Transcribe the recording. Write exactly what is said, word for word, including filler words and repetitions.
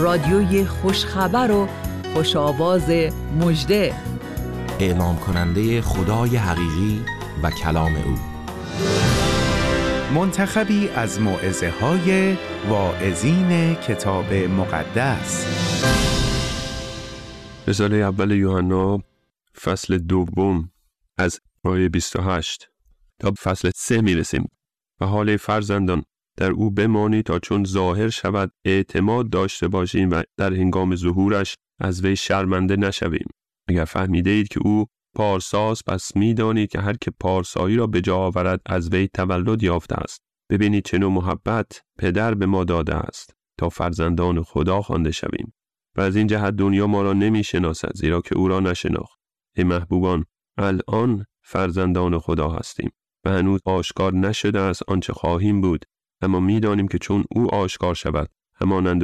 رادیوی خوشخبر و خوش آواز مژده، اعلام کننده خدای حقیقی و کلام او، منتخبی از موعظه های واعظین کتاب مقدس. رساله اول یوحنا فصل دوم از آیه بیست و هشت تا فصل سه میرسیم. و حال فرزندان در او بمانید تا چون ظاهر شود اعتماد داشته باشیم و در هنگام ظهورش از وی شرمنده نشویم. اگر فهمیده اید که او پارساست، پس میدانید که هر که پارسایی را به جا آورد از وی تولد یافته است. ببینید چه نوع محبت پدر به ما داده است تا فرزندان خدا خوانده شویم. و از این جهت دنیا ما را نمی شناسد، زیرا که او را نشناخت. ای محبوبان، الان فرزندان خدا هستیم و هنوز آشکار نشده است آنچه خواهیم بود، اما می‌دانیم که چون او آشکار شود همانند